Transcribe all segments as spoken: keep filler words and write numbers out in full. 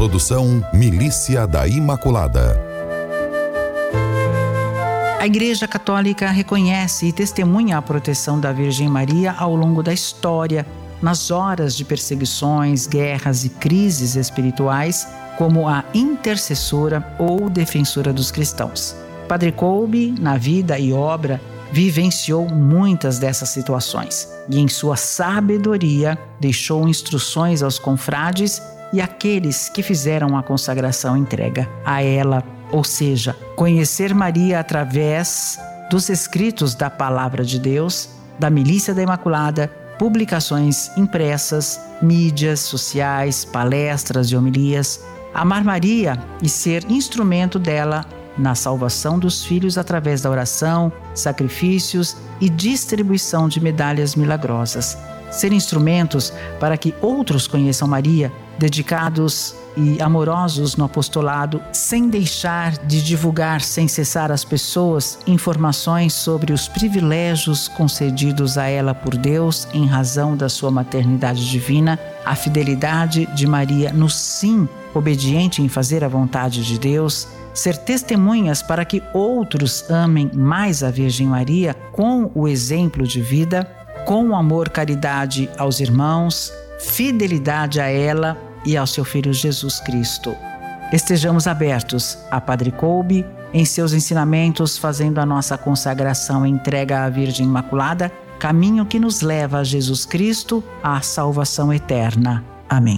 Produção Milícia da Imaculada. A Igreja Católica reconhece e testemunha a proteção da Virgem Maria ao longo da história, nas horas de perseguições, guerras e crises espirituais, como a intercessora ou defensora dos cristãos. Padre Kolbe, na vida e obra, vivenciou muitas dessas situações e, em sua sabedoria, deixou instruções aos confrades e àqueles que fizeram a consagração entrega a ela, ou seja, conhecer Maria através dos escritos da Palavra de Deus, da Milícia da Imaculada, publicações impressas, mídias sociais, palestras e homilias, amar Maria e ser instrumento dela na salvação dos filhos através da oração, sacrifícios e distribuição de medalhas milagrosas. Ser instrumentos para que outros conheçam Maria, dedicados e amorosos no apostolado, sem deixar de divulgar sem cessar às pessoas informações sobre os privilégios concedidos a ela por Deus em razão da sua maternidade divina, a fidelidade de Maria no sim obediente em fazer a vontade de Deus, ser testemunhas para que outros amem mais a Virgem Maria com o exemplo de vida, com amor, caridade aos irmãos, fidelidade a ela e ao seu Filho Jesus Cristo. Estejamos abertos a Padre Kolbe em seus ensinamentos, fazendo a nossa consagração e entrega à Virgem Imaculada, caminho que nos leva a Jesus Cristo, à salvação eterna. Amém.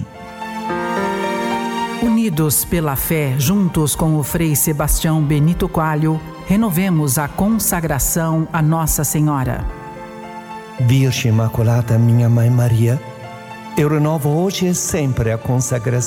Unidos pela fé, juntos com o Frei Sebastião Benito Coelho, renovemos a consagração a Nossa Senhora. Virgem Imaculada, minha Mãe Maria, eu renovo hoje e sempre a consagração